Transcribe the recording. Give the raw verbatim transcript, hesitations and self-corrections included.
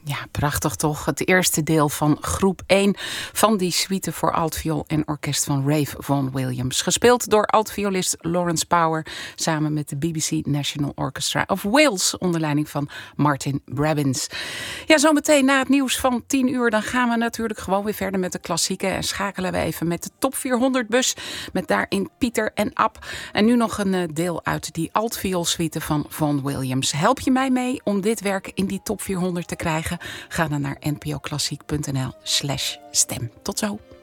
Ja, prachtig toch? Het eerste deel van groep één van die suite voor altviool en orkest van Ralph Vaughan Williams. Gespeeld door altviolist Lawrence Power samen met de B B C National Orchestra of Wales onder leiding van Martin Brabbins. Ja, zometeen na het nieuws van tien uur dan gaan we natuurlijk gewoon weer verder met de klassieken en schakelen we even met de top vierhonderd bus met daarin Pieter en Ab. En nu nog een deel uit die altvioolsuite van Vaughan Williams. Help je mij mee om dit werk in die top vierhonderd te krijgen? Ga dan naar npoklassiek.nl slash stem. Tot zo.